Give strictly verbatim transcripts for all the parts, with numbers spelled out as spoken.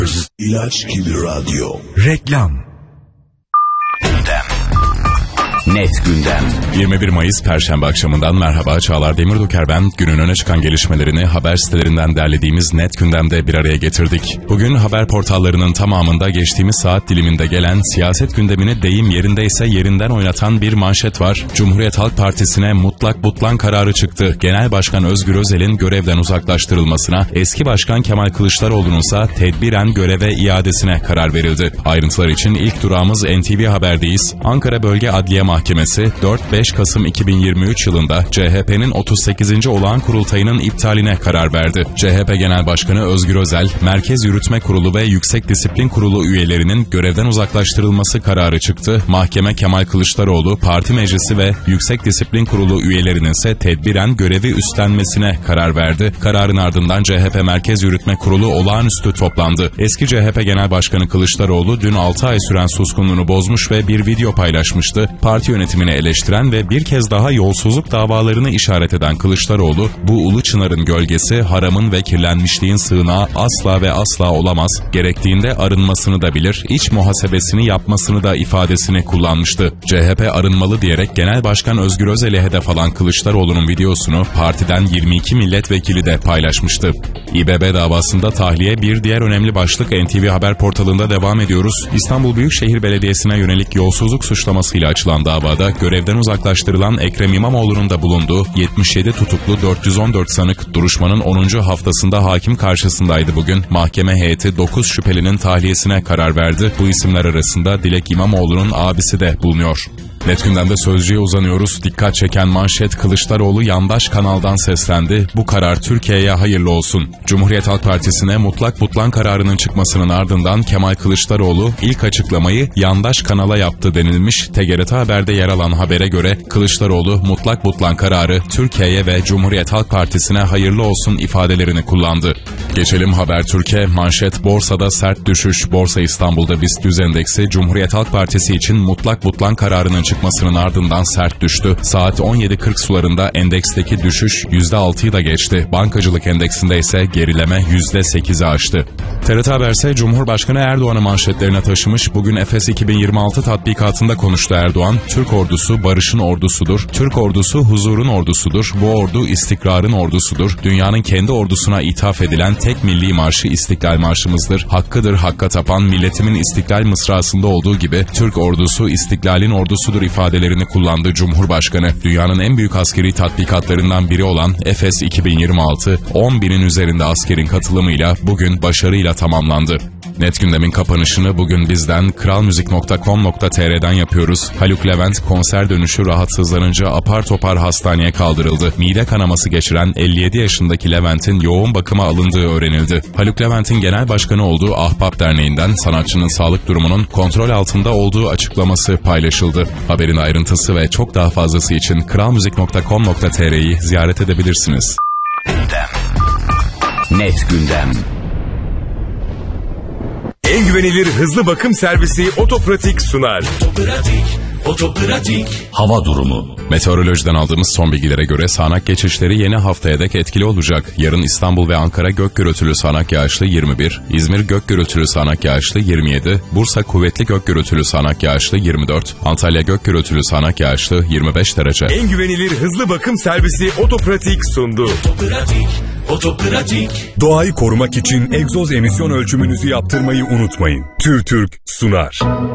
İlaç gibi radyo. Reklam. Gündem. Net gündem. yirmi bir Mayıs Perşembe akşamından merhaba. Çağlar Demirduker ben. Günün öne çıkan gelişmelerini haber sitelerinden derlediğimiz Net Gündem'de bir araya getirdik. Bugün haber portallarının tamamında geçtiğimiz saat diliminde gelen siyaset gündemini deyim yerindeyse yerinden oynatan bir manşet var. Cumhuriyet Halk Partisi'ne mutlak butlan kararı çıktı. Genel Başkan Özgür Özel'in görevden uzaklaştırılmasına, eski Başkan Kemal Kılıçdaroğlu'nun ise tedbiren göreve iadesine karar verildi. Ayrıntılar için ilk durağımız N T V Haber'deyiz. Ankara Bölge Adliye Mahkemesi dört beş Kasım iki bin yirmi üç yılında C H P'nin otuz sekizinci olağan kurultayının iptaline karar verdi. C H P Genel Başkanı Özgür Özel, Merkez Yürütme Kurulu ve Yüksek Disiplin Kurulu üyelerinin görevden uzaklaştırılması kararı çıktı. Mahkeme Kemal Kılıçdaroğlu, Parti Meclisi ve Yüksek Disiplin Kurulu üyelerinin ise tedbiren görevi üstlenmesine karar verdi. Kararın ardından C H P Merkez Yürütme Kurulu olağanüstü toplandı. Eski C H P Genel Başkanı Kılıçdaroğlu dün altı ay süren suskunluğunu bozmuş ve bir video paylaşmıştı. Parti yönetimini eleştiren ve bir kez daha yolsuzluk davalarını işaret eden Kılıçdaroğlu, bu ulu çınarın gölgesi haramın ve kirlenmişliğin sığınağı asla ve asla olamaz, gerektiğinde arınmasını da bilir, iç muhasebesini yapmasını da ifadesini kullanmıştı. C H P arınmalı diyerek Genel Başkan Özgür Özel'i hedef alan Kılıçdaroğlu'nun videosunu partiden yirmi iki milletvekili de paylaşmıştı. İBB davasında tahliye bir diğer önemli başlık. N T V Haber portalında devam ediyoruz. İstanbul Büyükşehir Belediyesi'ne yönelik yolsuzluk suçlamasıyla açılan davada görevden uzaklaştırılan Ekrem İmamoğlu'nun da bulunduğu yetmiş yedi tutuklu dört yüz on dört sanık duruşmanın onuncu haftasında hakim karşısındaydı bugün. Mahkeme heyeti dokuz şüphelinin tahliyesine karar verdi. Bu isimler arasında Dilek İmamoğlu'nun abisi de bulunuyor. Net Gündem'de Sözcü'ye uzanıyoruz. Dikkat çeken manşet, Kılıçdaroğlu yandaş kanaldan seslendi. Bu karar Türkiye'ye hayırlı olsun. Cumhuriyet Halk Partisi'ne mutlak butlan kararının çıkmasının ardından Kemal Kılıçdaroğlu ilk açıklamayı yandaş kanala yaptı denilmiş. T G R T Haber'de yer alan habere göre Kılıçdaroğlu mutlak butlan kararı Türkiye'ye ve Cumhuriyet Halk Partisi'ne hayırlı olsun ifadelerini kullandı. Geçelim Habertürk'e. Manşet, borsada sert düşüş. Borsa İstanbul'da BIST yüz endeksi Cumhuriyet Halk Partisi için mutlak butlan kararının çıkmasının ardından sert düştü. Saat on yedi kırk sularında endeksteki düşüş yüzde altıyı da geçti. Bankacılık endeksinde ise gerileme yüzde sekizi aştı. T R T Haber ise Cumhurbaşkanı Erdoğan'ı manşetlerine taşımış. Bugün Efes iki bin yirmi altı tatbikatında konuştu Erdoğan. Türk ordusu barışın ordusudur. Türk ordusu huzurun ordusudur. Bu ordu istikrarın ordusudur. Dünyanın kendi ordusuna ithaf edilen tek milli marşı İstiklal Marşımızdır. Hakkıdır hakka tapan milletimin istiklal mısrasında olduğu gibi Türk ordusu istiklalin ordusudur ifadelerini kullandı Cumhurbaşkanı. Dünyanın en büyük askeri tatbikatlarından biri olan Efes iki bin yirmi altı, on binin üzerinde askerin katılımıyla bugün başarıyla tamamlandı. Net Gündem'in kapanışını bugün bizden kralmuzik nokta com nokta t r'den yapıyoruz. Haluk Levent konser dönüşü rahatsızlanınca apar topar hastaneye kaldırıldı. Mide kanaması geçiren elli yedi yaşındaki Levent'in yoğun bakıma alındığı öğrenildi. Haluk Levent'in genel başkanı olduğu Ahbap Derneği'nden sanatçının sağlık durumunun kontrol altında olduğu açıklaması paylaşıldı. Haberin ayrıntısı ve çok daha fazlası için kralmuzik nokta com nokta t r'yi ziyaret edebilirsiniz. Gündem. Net gündem. En güvenilir hızlı bakım servisi Otopratik sunar. Otopratik, otopratik. Hava durumu. Meteorolojiden aldığımız son bilgilere göre sağanak geçişleri yeni haftaya dek etkili olacak. Yarın İstanbul ve Ankara gök gürültülü sağanak yağışlı yirmi bir, İzmir gök gürültülü sağanak yağışlı yirmi yedi, Bursa kuvvetli gök gürültülü sağanak yağışlı yirmi dört, Antalya gök gürültülü sağanak yağışlı yirmi beş derece. En güvenilir hızlı bakım servisi Otopratik sundu. Otopratik, otopratik. Doğayı korumak için egzoz emisyon ölçümünüzü yaptırmayı unutmayın. TÜRTÜRK sunar.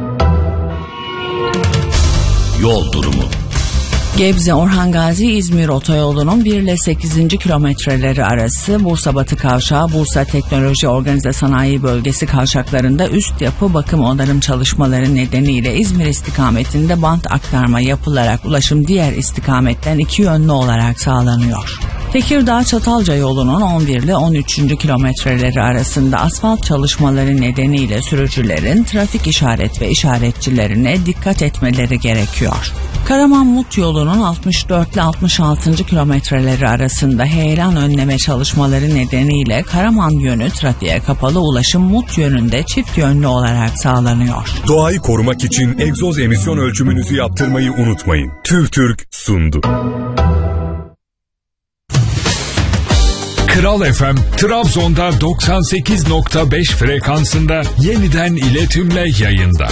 Yol durumu. Gebze Orhan Gazi İzmir otoyolunun bir ile sekizinci kilometreleri arası Bursa Batı Kavşağı, Bursa Teknoloji Organize Sanayi Bölgesi kavşaklarında üst yapı bakım onarım çalışmaları nedeniyle İzmir istikametinde bant aktarma yapılarak ulaşım diğer istikametten iki yönlü olarak sağlanıyor. Tekirdağ Çatalca yolunun on bir ile on üçüncü kilometreleri arasında asfalt çalışmaları nedeniyle sürücülerin trafik işaret ve işaretçilerine dikkat etmeleri gerekiyor. Karaman-Mut yolunun altmış dört ile altmış altıncı kilometreleri arasında heyelan önleme çalışmaları nedeniyle Karaman yönü trafiğe kapalı, ulaşım Mut yönünde çift yönlü olarak sağlanıyor. Doğayı korumak için egzoz emisyon ölçümünüzü yaptırmayı unutmayın. TÜRTÜRK sundu. Kral F M, Trabzon'da doksan sekiz nokta beş frekansında yeniden iletimle yayında.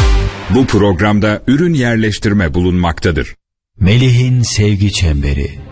Bu programda ürün yerleştirme bulunmaktadır. Melih'in Sevgi Çemberi.